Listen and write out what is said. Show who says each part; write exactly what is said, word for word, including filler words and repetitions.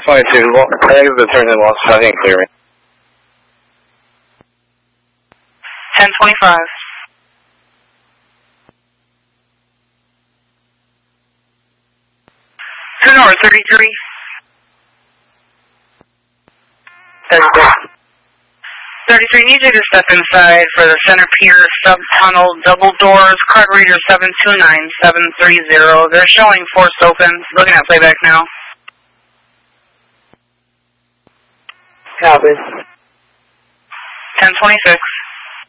Speaker 1: twenty-two, exit the turn in Los Angeles, clear me.
Speaker 2: ten twenty-five. Two north, thirty-three. thirty-six. thirty-three, need you to step inside for the center pier sub-tunnel double doors, card reader seven two nine seven three zero. They're showing forced open. Looking at playback now.
Speaker 3: Copy.
Speaker 2: ten twenty-six.